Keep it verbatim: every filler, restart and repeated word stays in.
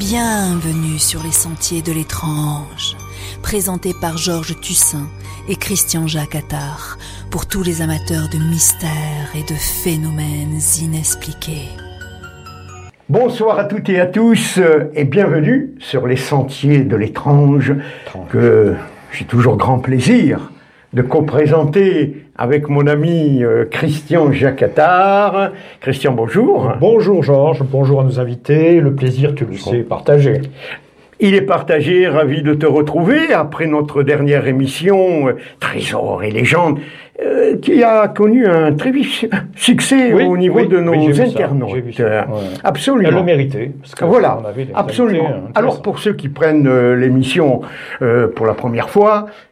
Bienvenue sur les sentiers de l'étrange, présenté par Georges Tussin et Christian-Jacques Attard, pour tous les amateurs de mystères et de phénomènes inexpliqués. Bonsoir à toutes et à tous et bienvenue sur les sentiers de l'étrange que j'ai toujours grand plaisir de co-présenter avec mon ami euh, Christian-Jacques Attard. Christian, bonjour. Bonjour Georges, bonjour à nos invités, le plaisir, tu le sais, partagé. Il est partagé, ravi de te retrouver après notre dernière émission euh, Trésors et légendes, euh, qui a connu un très vif succès oui, au niveau oui, de nos oui, internautes. Ça, vu ça, ouais. Absolument. Elle le méritait. Parce que voilà, on avait absolument. Invités, alors pour ceux qui prennent euh, l'émission euh, pour la première fois,